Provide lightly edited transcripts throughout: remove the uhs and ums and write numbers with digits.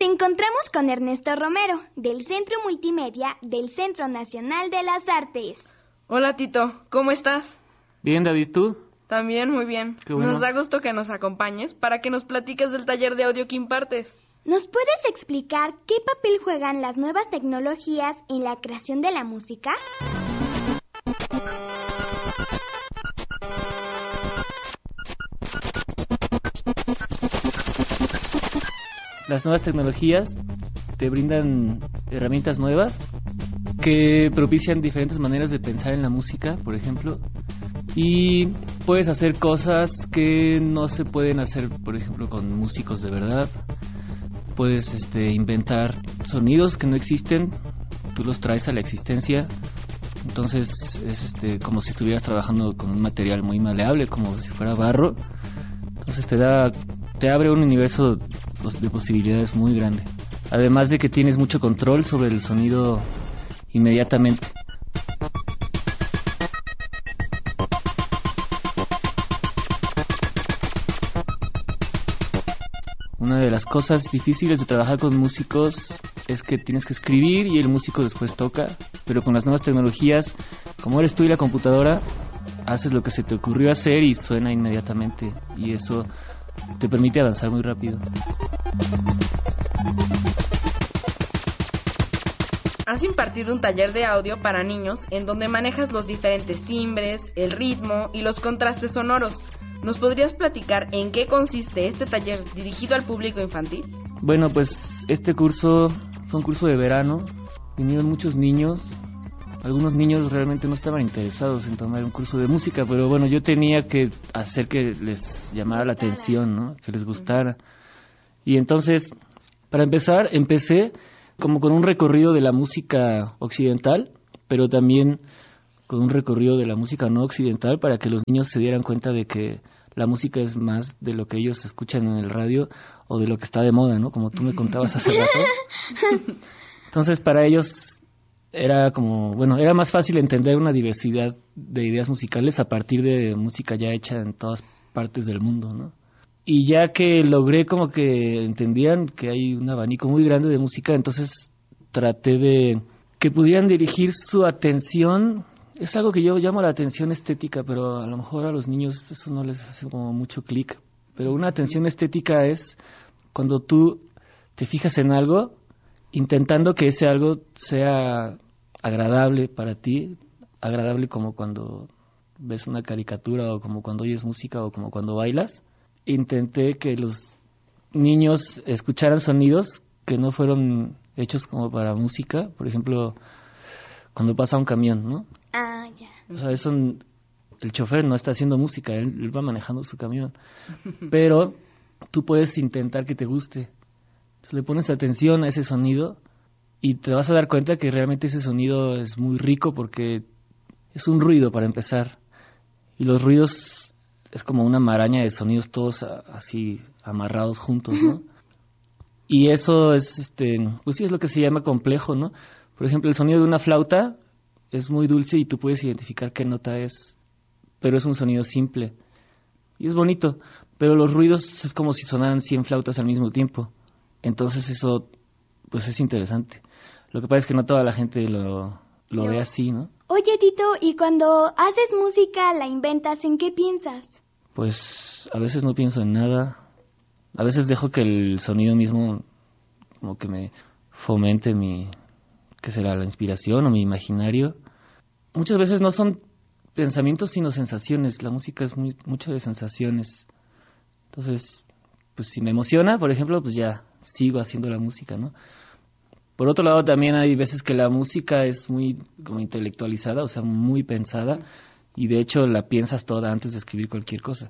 Te encontramos con Ernesto Romero, del Centro Multimedia del Centro Nacional de las Artes. Hola Tito, ¿cómo estás? Bien, David, ¿tú? También muy bien. Qué bueno. Nos da gusto que nos acompañes para que nos platiques del taller de audio que impartes. ¿Nos puedes explicar qué papel juegan las nuevas tecnologías en la creación de la música? Las nuevas tecnologías te brindan herramientas nuevas que propician diferentes maneras de pensar en la música, por ejemplo, y puedes hacer cosas que no se pueden hacer, por ejemplo, con músicos de verdad. Puedes inventar sonidos que no existen, tú los traes a la existencia. Entonces es como si estuvieras trabajando con un material muy maleable, como si fuera barro. Entonces te abre un universo de posibilidades muy grande. Además de que tienes mucho control sobre el sonido inmediatamente. Una de las cosas difíciles de trabajar con músicos es que tienes que escribir y el músico después toca, pero con las nuevas tecnologías, como eres tú y la computadora, haces lo que se te ocurrió hacer y suena inmediatamente, y eso te permite avanzar muy rápido. Has impartido un taller de audio para niños en donde manejas los diferentes timbres, el ritmo y los contrastes sonoros. ¿Nos podrías platicar en qué consiste este taller dirigido al público infantil? Bueno, pues este curso fue un curso de verano. Vinieron muchos niños. Algunos niños realmente no estaban interesados en tomar un curso de música, pero bueno, yo tenía que hacer que les llamara la atención, ¿no? Que les gustara. Y entonces, para empezar, empecé como con un recorrido de la música occidental, pero también con un recorrido de la música no occidental para que los niños se dieran cuenta de que la música es más de lo que ellos escuchan en el radio o de lo que está de moda, ¿no? Como tú me contabas hace rato. Entonces, para ellos era era más fácil entender una diversidad de ideas musicales a partir de música ya hecha en todas partes del mundo, ¿no? Y ya que logré como que entendieran que hay un abanico muy grande de música, entonces traté de que pudieran dirigir su atención. Es algo que yo llamo la atención estética, pero a lo mejor a los niños eso no les hace como mucho clic. Pero una atención estética es cuando tú te fijas en algo, intentando que ese algo sea agradable para ti, agradable como cuando ves una caricatura o como cuando oyes música o como cuando bailas. Intenté que los niños escucharan sonidos que no fueron hechos como para música, por ejemplo, cuando pasa un camión, ¿no? Ah, ya. O sea, el chofer no está haciendo música, él va manejando su camión. Pero tú puedes intentar que te guste. Entonces le pones atención a ese sonido y te vas a dar cuenta que realmente ese sonido es muy rico porque es un ruido para empezar. Y los ruidos es como una maraña de sonidos todos así amarrados juntos, ¿no? Y eso es, pues sí, es lo que se llama complejo, ¿no? Por ejemplo, el sonido de una flauta es muy dulce y tú puedes identificar qué nota es, pero es un sonido simple y es bonito, pero los ruidos es como si sonaran 100 flautas al mismo tiempo. Entonces eso pues es interesante. Lo que pasa es que no toda la gente lo ve así, ¿no? Oye, Tito, ¿y cuando haces música, la inventas, en qué piensas? Pues a veces no pienso en nada. A veces dejo que el sonido mismo como que me fomente ¿qué será? La inspiración o mi imaginario. Muchas veces no son pensamientos sino sensaciones. La música es mucho de sensaciones. Entonces, pues si me emociona, por ejemplo, pues ya sigo haciendo la música, ¿no? Por otro lado, también hay veces que la música es muy como intelectualizada, o sea, muy pensada, y de hecho la piensas toda antes de escribir cualquier cosa.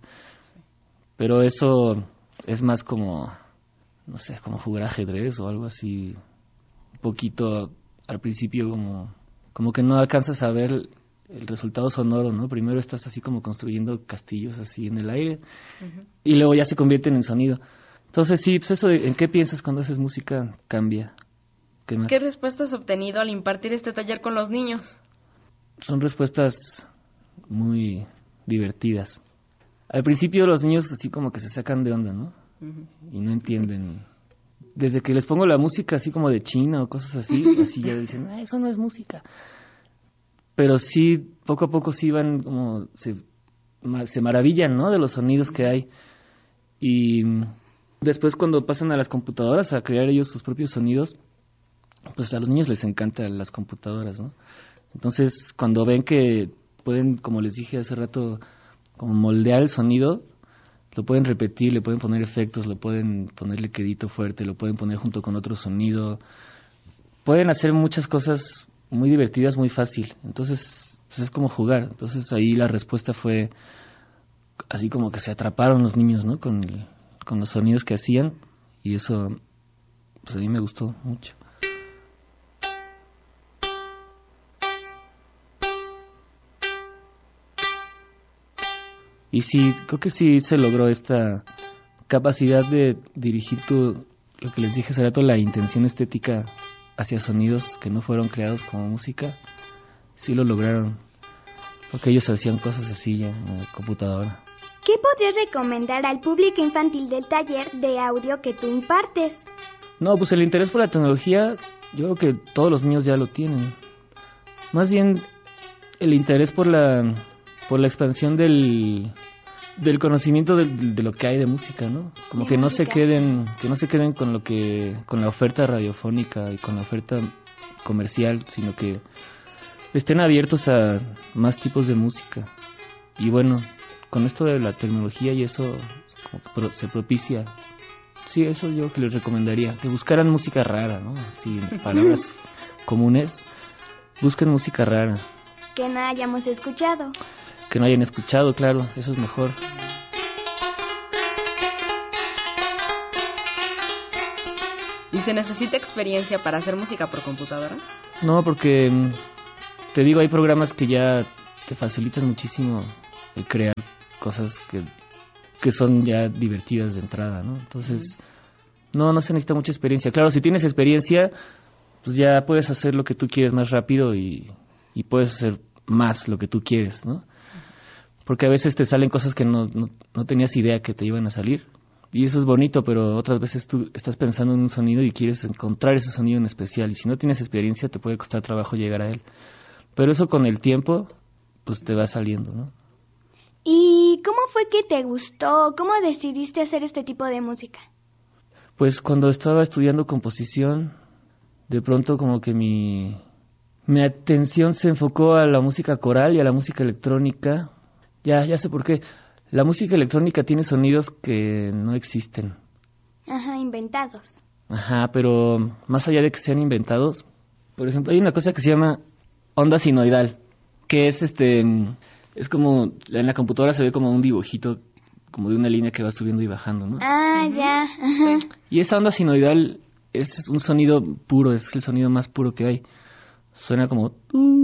Pero eso es más como, no sé, como jugar ajedrez o algo así, un poquito al principio como que no alcanzas a ver el resultado sonoro, ¿no? Primero estás así como construyendo castillos así en el aire, y luego ya se convierten en sonido. Entonces sí, pues eso ¿en qué piensas cuando haces música? Cambia. ¿Qué respuestas has obtenido al impartir este taller con los niños? Son respuestas muy divertidas. Al principio los niños así como que se sacan de onda, ¿no? Y no entienden desde que les pongo la música así como de China o cosas así, así ya dicen, eso no es música. Pero sí, poco a poco sí van como, se maravillan, ¿no? De los sonidos que hay. Y después cuando pasan a las computadoras a crear ellos sus propios sonidos, pues a los niños les encantan las computadoras, ¿no? Entonces, cuando ven que pueden, como les dije hace rato, como moldear el sonido, lo pueden repetir, le pueden poner efectos, lo pueden ponerle quedito fuerte, lo pueden poner junto con otro sonido. Pueden hacer muchas cosas muy divertidas, muy fácil. Entonces, pues es como jugar. Entonces, ahí la respuesta fue así como que se atraparon los niños, ¿no? Con los sonidos que hacían. Y eso, pues a mí me gustó mucho. Y sí, creo que sí se logró esta capacidad de dirigir lo que les dije hace rato, la intención estética hacia sonidos que no fueron creados como música. Sí lo lograron, porque ellos hacían cosas así ya en la computadora. ¿Qué podrías recomendar al público infantil del taller de audio que tú impartes? No, pues el interés por la tecnología, yo creo que todos los niños ya lo tienen. Más bien el interés por la expansión del conocimiento de lo que hay de música, ¿no? Como que no se queden con la oferta radiofónica y con la oferta comercial, sino que estén abiertos a más tipos de música. Y bueno, con esto de la tecnología y eso como que se propicia. Sí, eso yo que les recomendaría, que buscaran música rara, ¿no? Así, palabras comunes, busquen música rara. Que no hayamos escuchado. Que no hayan escuchado, claro, eso es mejor. ¿Y se necesita experiencia para hacer música por computadora? No, porque te digo, hay programas que ya te facilitan muchísimo el crear cosas que son ya divertidas de entrada, ¿no? Entonces, no se necesita mucha experiencia. Claro, si tienes experiencia, pues ya puedes hacer lo que tú quieres más rápido y puedes hacer más lo que tú quieres, ¿no? Porque a veces te salen cosas que no tenías idea que te iban a salir. Y eso es bonito, pero otras veces tú estás pensando en un sonido y quieres encontrar ese sonido en especial. Y si no tienes experiencia, te puede costar trabajo llegar a él. Pero eso con el tiempo, pues te va saliendo, ¿no? ¿Y cómo fue que te gustó? ¿Cómo decidiste hacer este tipo de música? Pues cuando estaba estudiando composición, de pronto como que mi atención se enfocó a la música coral y a la música electrónica. Ya sé por qué. La música electrónica tiene sonidos que no existen. Ajá, inventados. Ajá, pero más allá de que sean inventados, por ejemplo, hay una cosa que se llama onda sinoidal, que es como, en la computadora se ve como un dibujito, como de una línea que va subiendo y bajando, ¿no? Ah, ya. Ajá. Y esa onda sinoidal es un sonido puro, es el sonido más puro que hay. Suena como...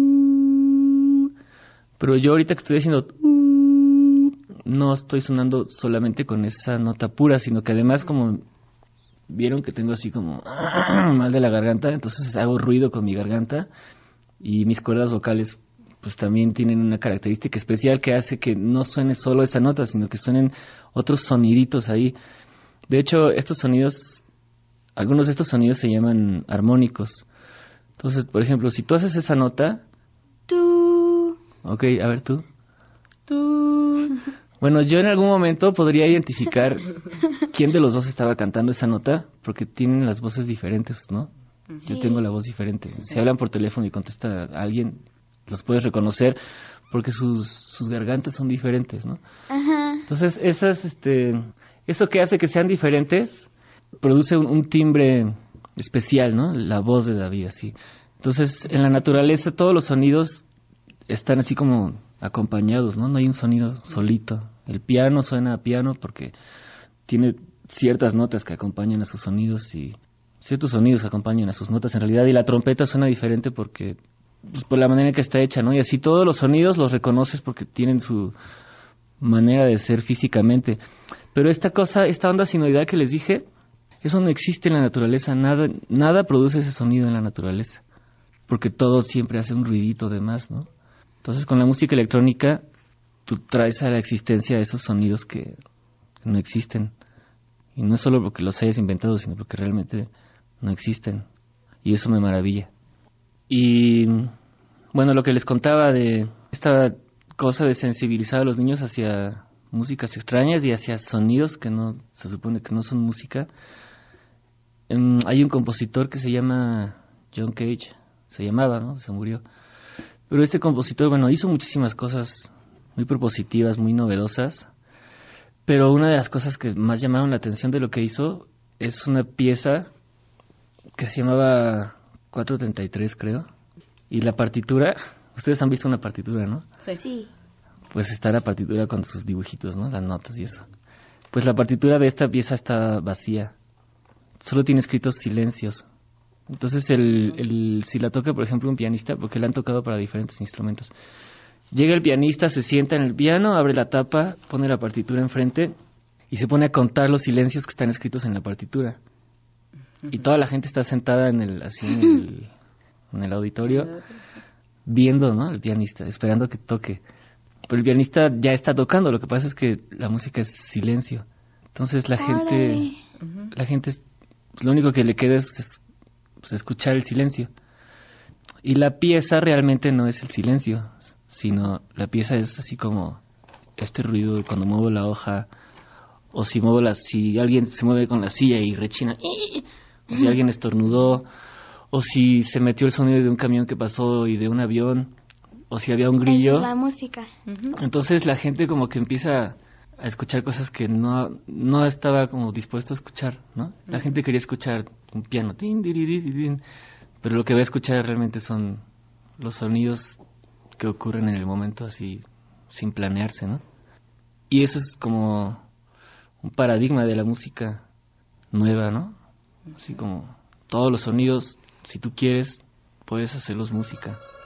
Pero yo ahorita que estoy haciendo... no estoy sonando solamente con esa nota pura, sino que además como vieron que tengo así como mal de la garganta, entonces hago ruido con mi garganta y mis cuerdas vocales pues también tienen una característica especial que hace que no suene solo esa nota, sino que suenen otros soniditos ahí. De hecho, algunos de estos sonidos se llaman armónicos. Entonces, por ejemplo, si tú haces esa nota... Tú. Ok, a ver tú. Bueno, yo en algún momento podría identificar quién de los dos estaba cantando esa nota, porque tienen las voces diferentes, ¿no? Sí. Yo tengo la voz diferente. Si hablan por teléfono y contesta a alguien, los puedes reconocer porque sus gargantas son diferentes, ¿no? Ajá. Entonces, eso que hace que sean diferentes produce un timbre especial, ¿no? La voz de David, así. Entonces, en la naturaleza todos los sonidos están así como acompañados, ¿no? No hay un sonido solito. El piano suena a piano porque tiene ciertas notas que acompañan a sus sonidos y ciertos sonidos que acompañan a sus notas en realidad. Y la trompeta suena diferente porque pues, por la manera en que está hecha, ¿no? Y así todos los sonidos los reconoces porque tienen su manera de ser físicamente. Pero esta onda sinoidal que les dije, eso no existe en la naturaleza. Nada produce ese sonido en la naturaleza porque todo siempre hace un ruidito de más, ¿no? Entonces, con la música electrónica, tú traes a la existencia esos sonidos que no existen. Y no es solo porque los hayas inventado, sino porque realmente no existen. Y eso me maravilla. Y bueno, lo que les contaba de esta cosa de sensibilizar a los niños hacia músicas extrañas y hacia sonidos que no se supone que no son música. Hay un compositor que se llama John Cage, se llamaba, ¿no? Se murió. Pero este compositor, bueno, hizo muchísimas cosas muy propositivas, muy novedosas. Pero una de las cosas que más llamaron la atención de lo que hizo es una pieza que se llamaba 433, creo. Y la partitura, ustedes han visto una partitura, ¿no? Sí. Pues está la partitura con sus dibujitos, ¿no? Las notas y eso. Pues la partitura de esta pieza está vacía. Solo tiene escritos silencios. Entonces, si la toca, por ejemplo, un pianista, porque la han tocado para diferentes instrumentos. Llega el pianista, se sienta en el piano, abre la tapa, pone la partitura enfrente y se pone a contar los silencios que están escritos en la partitura. Y toda la gente está sentada en el auditorio viendo, ¿no? El pianista, esperando que toque. Pero el pianista ya está tocando, lo que pasa es que la música es silencio. Entonces la gente, lo único que le queda es escuchar el silencio. Y la pieza realmente no es el silencio, sino la pieza es así como este ruido cuando muevo la hoja, o si alguien se mueve con la silla y rechina, o si alguien estornudó, o si se metió el sonido de un camión que pasó y de un avión, o si había un grillo. Es la música. Entonces la gente como que empieza a escuchar cosas que no estaba como dispuesto a escuchar, ¿no? La gente quería escuchar un piano, tin, diriri, tin, pero lo que va a escuchar realmente son los sonidos que ocurren en el momento así, sin planearse, ¿no? Y eso es como un paradigma de la música nueva, ¿no? Así como todos los sonidos, si tú quieres, puedes hacerlos música.